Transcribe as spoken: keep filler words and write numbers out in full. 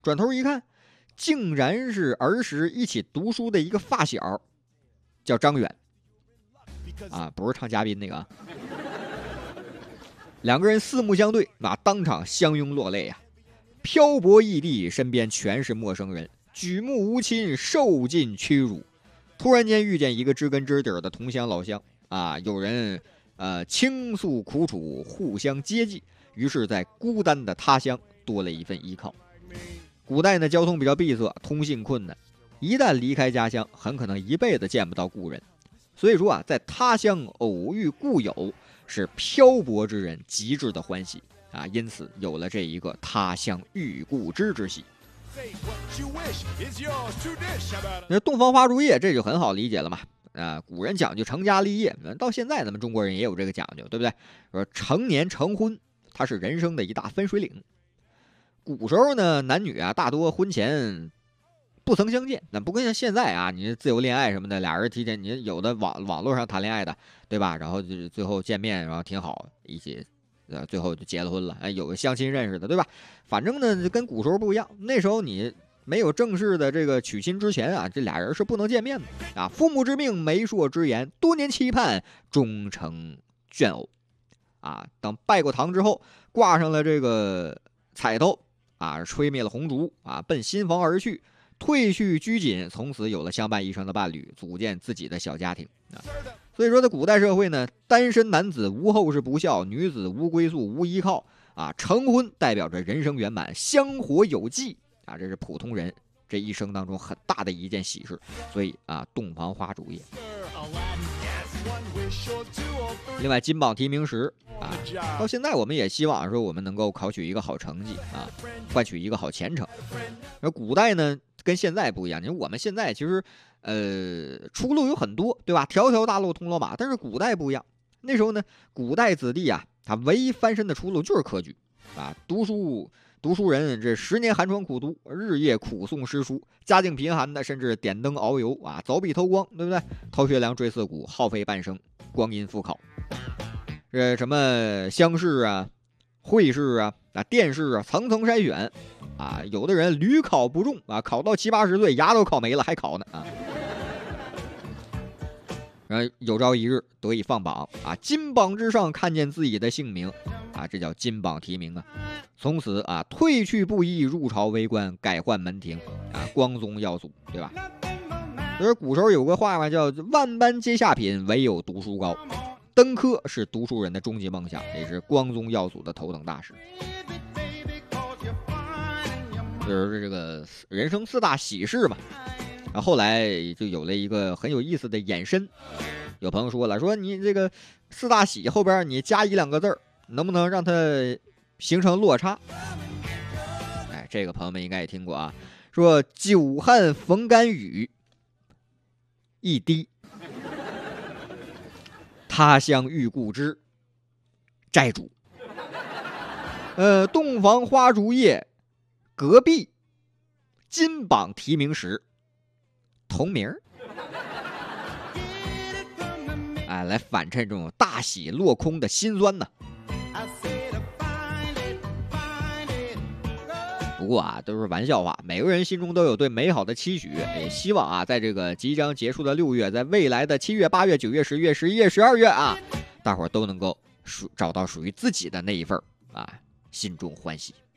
转头一看，竟然是儿时一起读书的一个发小，叫张远，啊，不是唱嘉宾那个啊。两个人四目相对，那当场相拥落泪啊！漂泊异地，身边全是陌生人，举目无亲，受尽屈辱。突然间遇见一个知根知底的同乡老乡啊，有人呃倾诉苦楚，互相接济，于是，在孤单的他乡多了一份依靠。古代呢，交通比较闭塞，通信困难，一旦离开家乡，很可能一辈子见不到故人。所以说啊，在他乡偶遇故友，是漂泊之人极致的欢喜啊！因此有了这一个他乡遇故知之喜。那洞房花烛夜这就很好理解了嘛。啊，古人讲究成家立业，到现在咱们中国人也有这个讲究，对不对？说成年成婚，它是人生的一大分水岭。古时候呢，男女啊大多婚前不曾相见，那不跟像现在啊，你自由恋爱什么的，俩人提前，你有的网网络上谈恋爱的，对吧？然后就最后见面，然后挺好，一起，呃，最后就结了婚了。哎，有个相亲认识的，对吧？反正呢，跟古时候不一样，那时候你没有正式的这个娶亲之前啊，这俩人是不能见面的啊。父母之命，媒妁之言，多年期盼，终成眷偶。啊，等拜过堂之后，挂上了这个彩头啊，吹灭了红烛啊，奔新房而去。褪去拘谨，从此有了相伴一生的伴侣，组建自己的小家庭啊。所以说，在古代社会呢，单身男子无后世不孝，女子无归宿无依靠啊。成婚代表着人生圆满，香火有继啊，这是普通人这一生当中很大的一件喜事。所以啊，洞房花烛夜。另外，金榜题名时啊，到现在我们也希望说我们能够考取一个好成绩啊，换取一个好前程。而古代呢，跟现在不一样，你说我们现在其实，呃，出路有很多，对吧？条条大路通罗马。但是古代不一样，那时候呢，古代子弟啊，他唯一翻身的出路就是科举啊。读书读书人这十年寒窗苦读，日夜苦诵诗书，家境贫寒的甚至点灯熬油啊，凿壁偷光，对不对？掏穴梁锥刺股，耗费半生，光阴复考。这什么乡试啊、会试啊、啊殿试啊，层层筛选。啊，有的人屡考不中啊，考到七八十岁，牙都考没了，还考呢啊！然后有朝一日得以放榜啊，金榜之上看见自己的姓名啊，这叫金榜题名啊。从此啊，退去布衣，入朝为官，改换门庭啊，光宗耀祖，对吧？所以古时候有个话嘛，叫万般皆下品，唯有读书高。登科是读书人的终极梦想，也是光宗耀祖的头等大事。就是这个人生四大喜事嘛，然后后来就有了一个很有意思的衍生。有朋友说了，说你这个四大喜后边你加一两个字儿，能不能让它形成落差？哎，这个朋友们应该也听过啊，说久旱逢甘雨，一滴；他乡遇故知，债主。呃，洞房花烛夜。隔壁金榜题名时同名。哎，来反衬这种大喜落空的心酸呢。不过啊，都是玩笑话，每个人心中都有对美好的期许，也希望啊，在这个即将结束的六月，在未来的七月、八月、九月、十月、十一月、十二月啊，大伙儿都能够属找到属于自己的那一份啊，心中欢喜。